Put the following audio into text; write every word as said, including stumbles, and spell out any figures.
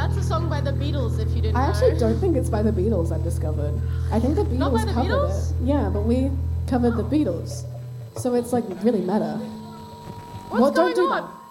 That's a song by the Beatles, if you didn't I know. actually don't think it's by the Beatles, I've discovered. I think the Beatles Not by the covered Beatles? it. Yeah, but we covered the Beatles. So it's like really meta. What's Well, going don't do on? that.